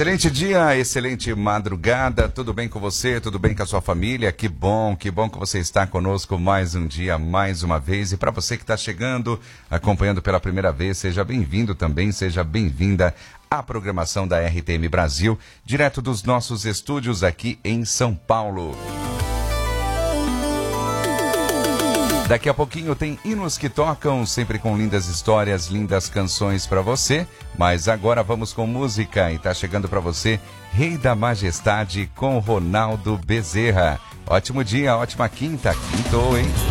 Excelente dia, excelente madrugada, tudo bem com você, tudo bem com a sua família? Que bom que você está conosco mais um dia, mais uma vez. E para você que está chegando, acompanhando pela primeira vez, seja bem-vindo também, seja bem-vinda à programação da RTM Brasil, direto dos nossos estúdios aqui em São Paulo. Daqui a pouquinho tem hinos que tocam, sempre com lindas histórias, lindas canções para você. Mas agora vamos com música e tá chegando para você Rei da Majestade com Ronaldo Bezerra. Ótimo dia, ótima quinta. Quintou, hein?